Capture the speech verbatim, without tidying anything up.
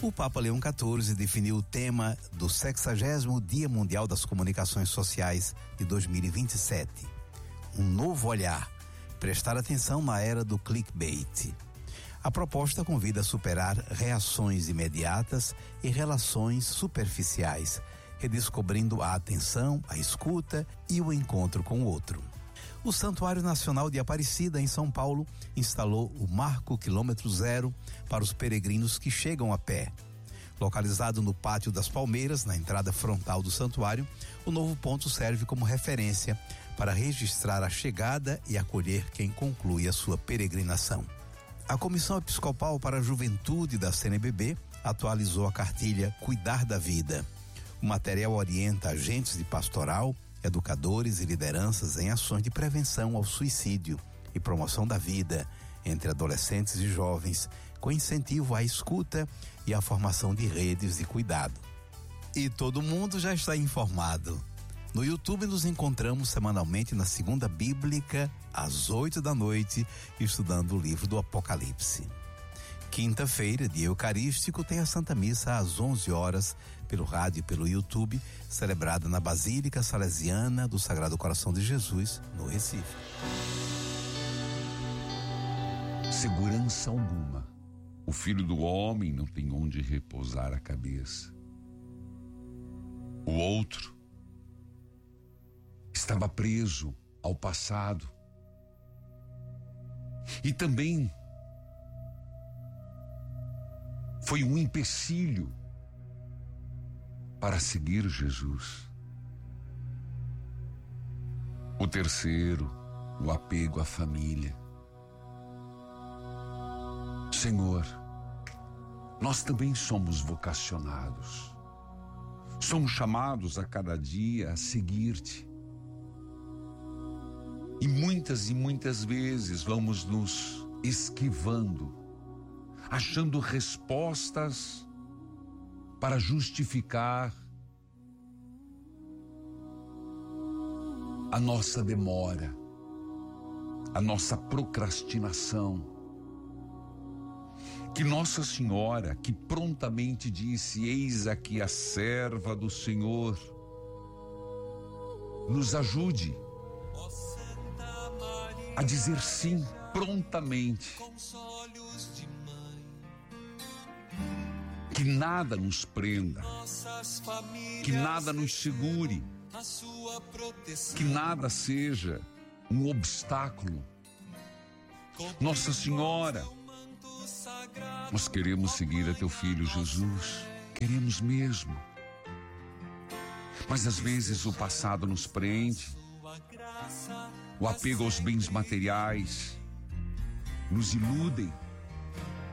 O Papa Leão quatorze definiu o tema do sexagésimo Dia Mundial das Comunicações Sociais de dois mil e vinte e sete. Um novo olhar, prestar atenção na era do clickbait. A proposta convida a superar reações imediatas e relações superficiais, redescobrindo a atenção, a escuta e o encontro com o outro. O Santuário Nacional de Aparecida, em São Paulo, instalou o Marco Quilômetro Zero para os peregrinos que chegam a pé. Localizado no Pátio das Palmeiras, na entrada frontal do santuário, o novo ponto serve como referência para registrar a chegada e acolher quem conclui a sua peregrinação. A Comissão Episcopal para a Juventude da C N B B atualizou a cartilha Cuidar da Vida. O material orienta agentes de pastoral, educadores e lideranças em ações de prevenção ao suicídio e promoção da vida entre adolescentes e jovens, com incentivo à escuta e à formação de redes de cuidado. E todo mundo já está informado. No YouTube nos encontramos semanalmente na Segunda Bíblica, às oito da noite, estudando o livro do Apocalipse. Quinta-feira, dia eucarístico, tem a Santa Missa às onze horas, pelo rádio e pelo YouTube, celebrada na Basílica Salesiana do Sagrado Coração de Jesus, no Recife. Segurança alguma. O Filho do Homem não tem onde repousar a cabeça. O outro estava preso ao passado. E também foi um empecilho para seguir Jesus. O terceiro, o apego à família. Senhor, nós também somos vocacionados. Somos chamados a cada dia a seguir-te. E muitas e muitas vezes vamos nos esquivando, achando respostas para justificar a nossa demora, a nossa procrastinação. Que Nossa Senhora, que prontamente disse: eis aqui a serva do Senhor, nos ajude a dizer sim prontamente. Que nada nos prenda, que nada nos segure, que nada seja um obstáculo. Nossa Senhora, nós queremos seguir a teu Filho Jesus, queremos mesmo. Mas às vezes o passado nos prende, o apego aos bens materiais nos iludem.